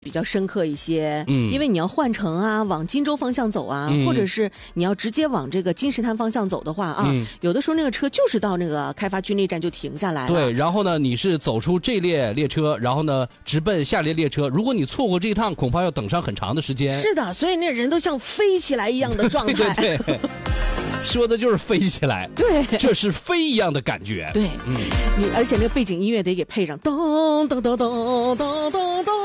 比较深刻一些，因为你要换乘啊，往金州方向走啊，或者是你要直接往这个金石滩方向走的话啊，有的时候那个车就是到那个开发区那站就停下来了。 对，然后呢，你是走出这列列车，然后呢，直奔下列列车。如果你错过这一趟，恐怕要等上很长的时间。 是的，所以那人都像飞起来一样的状态。 对，说的就是飞起来。 对， 这是飞一样的感觉。 对，你而且那个背景音乐得给配上，咚咚咚咚咚咚咚。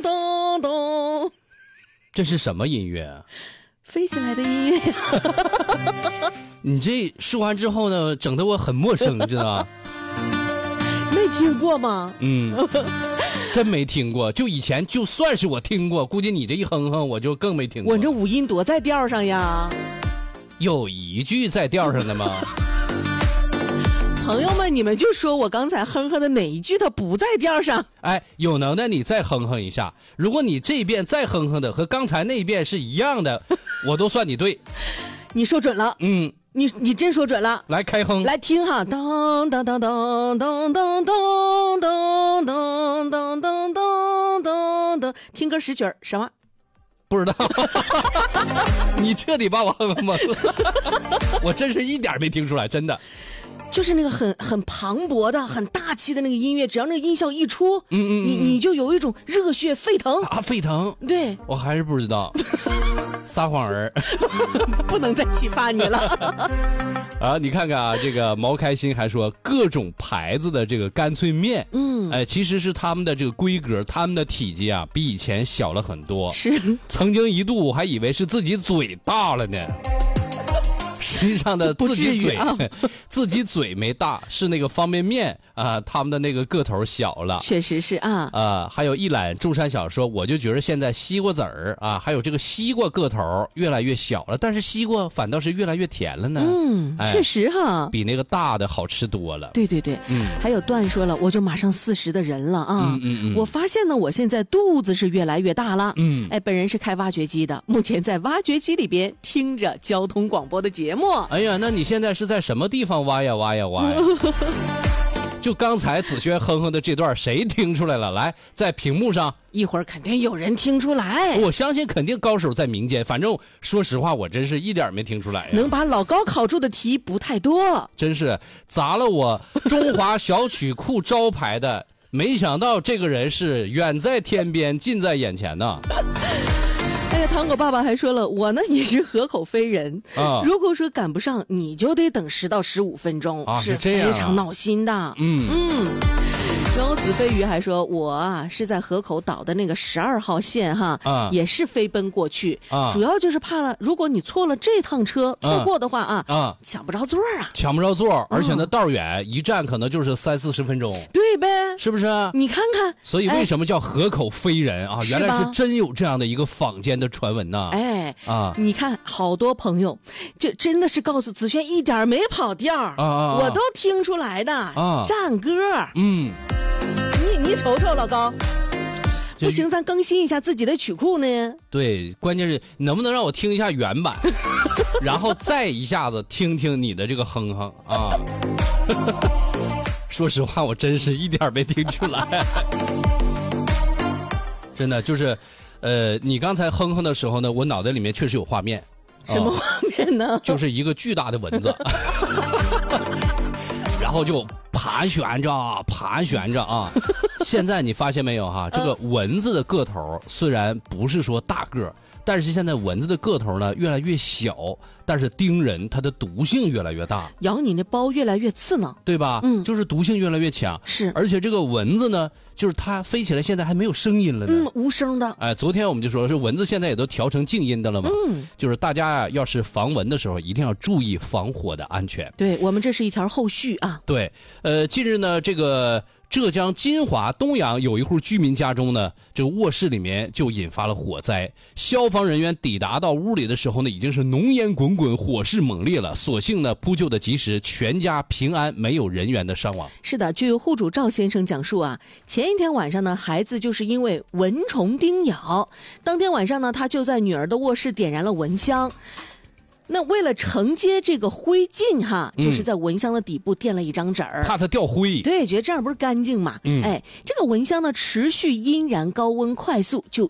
这是什么音乐啊？ 飞起来的音乐。 你这说完之后呢，整得我很陌生，你知道吗？ 没听过吗？ 真没听过。就以前就算是我听过，估计你这一哼哼，我就更没听过。 我这五音多在调上呀。 有一句在调上的吗？ 朋友们，你们就说我刚才哼哼的哪一句它不在调上？ 哎，有能耐你再哼哼一下。如果你这一遍再哼哼的和刚才那一遍是一样的，我都算你对。 你说准了。你真说准了。 来开哼， 来听哈，当当当当当当当当当当当当当，听歌识曲儿什么？ 不知道。你彻底把我哼懵了。我真是一点没听出来，真的。 就是那个很磅礴的、很大气的那个音乐，只要那个音效一出，你就有一种热血沸腾啊，沸腾。 对， 我还是不知道。撒谎儿。 不能再启发你了。 啊，你看看啊，这个毛开心还说各种牌子的这个干脆面，其实是他们的这个规格，他们的体积啊，比以前小了很多。 是， 曾经一度我还以为是自己嘴大了呢。实际上的自己嘴没大，是那个方便面啊，他们的那个个头小了。 确实是啊。 还有一览众山小说，我就觉得现在西瓜籽儿啊，还有这个西瓜个头越来越小了，但是西瓜反倒是越来越甜了呢。 确实哈， 比那个大的好吃多了。 对。还有段说了，我就马上40的人了啊。我发现呢，我现在肚子是越来越大了。本人是开挖掘机的，目前在挖掘机里边听着交通广播的节目。 哎呀，那你现在是在什么地方挖呀？就刚才子轩哼哼的这段，谁听出来了？来，在屏幕上， 一会儿肯定有人听出来。 我相信肯定高手在民间。反正说实话，我真是一点没听出来呀。 能把老高考住的题不太多， 真是砸了我中华小曲库招牌的。没想到这个人是远在天边，近在眼前呢。 糖果爸爸还说了，我呢也是河口飞人啊。如果说赶不上，你就得等10到15分钟，是非常闹心的。然后子飞鱼还说，我啊是在河口岛的那个12号线哈，也是飞奔过去，主要就是怕了，如果你错了这趟车错过的话抢不着座啊， 抢不着座，而且呢道远，一站可能就是30-40分钟， 对呗， 是不是？ 你看看， 所以为什么叫河口飞人啊？原来是真有这样的一个坊间的传闻呢。 你看好多朋友，这真的是告诉子轩一点没跑调我都听出来的战歌。你瞅瞅老高，不行，咱更新一下自己的曲库呢。 对，关键是能不能让我听一下原版，然后再一下子听听你的这个哼哼啊。说实话，我真是一点没听出来。真的就是，你刚才哼哼的时候呢，我脑袋里面确实有画面。 什么画面呢？ 就是一个巨大的蚊子。然后就盘旋着啊！现在你发现没有哈？这个蚊子的个头虽然不是说大个，但是现在蚊子的个头呢越来越小，但是叮人它的毒性越来越大， 咬你那包越来越刺挠， 对吧？就是毒性越来越强。 是， 而且这个蚊子呢，就是它飞起来现在还没有声音了呢， 无声的。 哎，昨天我们就说是蚊子现在也都调成静音的了嘛。就是大家呀，要是防蚊的时候，一定要注意防火的安全。 对，我们这是一条后续啊。 对，近日呢，这个浙江金华东阳有一户居民家中呢，这个卧室里面就引发了火灾。消防人员抵达到屋里的时候呢，已经是浓烟滚滚，火势猛烈了。所幸呢，扑救的及时，全家平安，没有人员的伤亡。 是的，据户主赵先生讲述啊，前一天晚上呢，孩子就是因为蚊虫叮咬，当天晚上呢，他就在女儿的卧室点燃了蚊香。 那为了承接这个灰烬哈，就是在蚊香的底部垫了一张纸儿， 怕它掉灰。 对，觉得这样不是干净嘛？这个蚊香呢持续阴燃高温快速，就